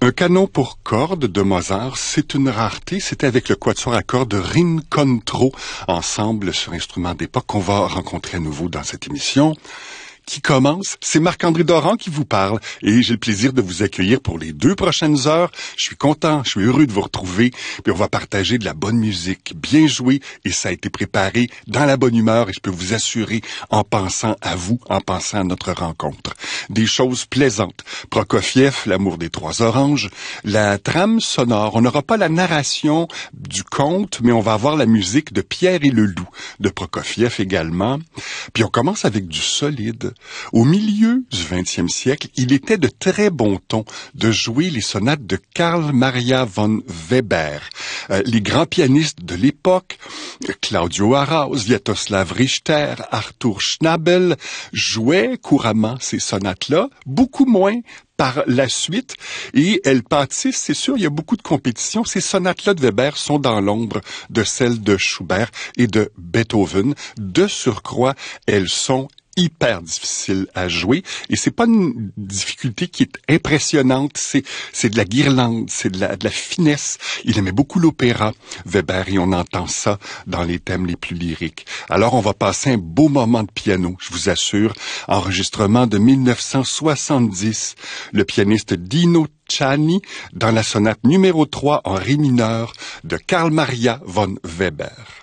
Un canon pour cordes de Mozart, c'est une rareté. C'était avec le quatuor à cordes Rincontro, ensemble sur instrument d'époque qu'on va rencontrer à nouveau dans cette émission. Qui commence, c'est Marc-André Doran qui vous parle et j'ai le plaisir de vous accueillir pour les 2 prochaines heures. Je suis content, je suis heureux de vous retrouver. Puis on va partager de la bonne musique, bien jouée, et ça a été préparé dans la bonne humeur et je peux vous assurer en pensant à vous, en pensant à notre rencontre. Des choses plaisantes. Prokofiev, L'amour des 3 oranges, la trame sonore. On n'aura pas la narration du conte, mais on va avoir la musique de Pierre et le loup, de Prokofiev également. Puis on commence avec du solide. Au milieu du 20e siècle, il était de très bon ton de jouer les sonates de Carl Maria von Weber. Les grands pianistes de l'époque, Claudio Arauz, Sviatoslav Richter, Arthur Schnabel, jouaient couramment ces sonates-là, beaucoup moins par la suite, et elles pâtissent, c'est sûr, il y a beaucoup de compétition. Ces sonates-là de Weber sont dans l'ombre de celles de Schubert et de Beethoven. De surcroît, elles sont hyper difficiles à jouer, et c'est pas une difficulté qui est impressionnante, c'est de la guirlande, c'est de la finesse. Il aimait beaucoup l'opéra, Weber, et on entend ça dans les thèmes les plus lyriques. Alors on va passer un beau moment de piano, je vous assure. Enregistrement de 1970, le pianiste Dino Ciani dans la sonate numéro 3 en ré mineur de Carl Maria von Weber.